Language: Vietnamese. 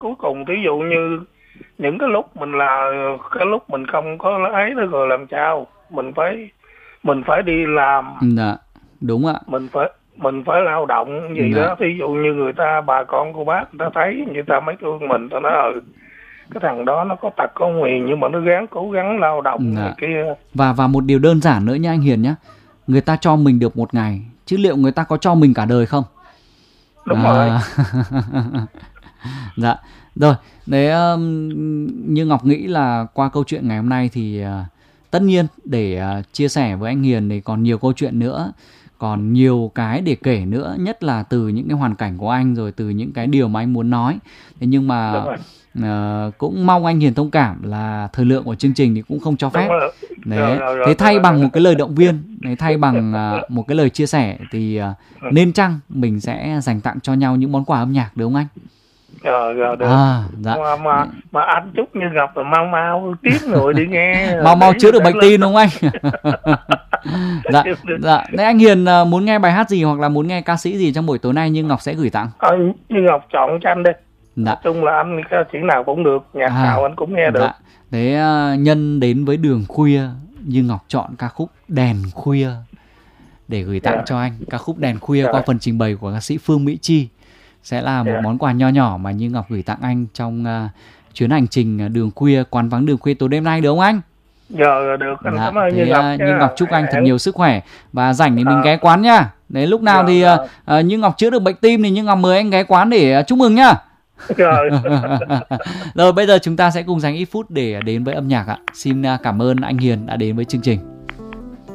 cuối cùng ví dụ như những cái lúc mình không có ấy nữa rồi làm sao, mình phải đi làm. Dạ, đúng ạ. Mình phải lao động gì Dạ. đó, ví dụ như bà con cô bác người ta thấy, người ta mới thương mình, ta nói cái thằng đó nó có tật có nguyền nhưng mà nó cố gắng lao động này kia. Và một điều đơn giản nữa nha anh Hiền nhé, người ta cho mình được một ngày, chứ liệu người ta có cho mình cả đời không? Đúng rồi. Dạ, rồi, đấy, như Ngọc nghĩ là qua câu chuyện ngày hôm nay thì tất nhiên để chia sẻ với anh Hiền thì còn nhiều câu chuyện nữa, còn nhiều cái để kể nữa, nhất là từ những cái hoàn cảnh của anh, rồi từ những cái điều mà anh muốn nói. Thế nhưng mà cũng mong anh Hiền thông cảm là thời lượng của chương trình thì cũng không cho phép. Đấy, thế thay bằng một cái lời động viên, thay bằng một cái lời chia sẻ thì nên chăng mình sẽ dành tặng cho nhau những món quà âm nhạc, được không anh? Được. Dạ. Mà anh chúc Như Ngọc là mau tiếng rồi đi nghe. Mau chữa được bệnh tim đúng không anh? Dạ. Đấy, anh Hiền muốn nghe bài hát gì hoặc là muốn nghe ca sĩ gì trong buổi tối nay Như Ngọc sẽ gửi tặng? Như Ngọc chọn cho anh đi. Dạ. Nói chung là anh ca sĩ nào cũng được, nhạc nào anh cũng nghe được. Dạ. Thế nhân đến với đường khuya, Như Ngọc chọn ca khúc Đèn Khuya để gửi tặng cho anh. Ca khúc Đèn Khuya qua phần trình bày của ca sĩ Phương Mỹ Chi sẽ là một món quà nho nhỏ mà Như Ngọc gửi tặng anh trong chuyến hành trình đường khuya, quán vắng đường khuya tối đêm nay, được không anh? Được, anh cảm ơn Như Ngọc. Như Ngọc chúc anh thật nhiều sức khỏe và rảnh thì mình ghé quán nhá. Đấy, lúc nào thì Như Ngọc chữa được bệnh tim thì Như Ngọc mời anh ghé quán để chúc mừng nhá. Rồi bây giờ chúng ta sẽ cùng dành ít phút để đến với âm nhạc ạ. Xin cảm ơn anh Hiền đã đến với chương trình.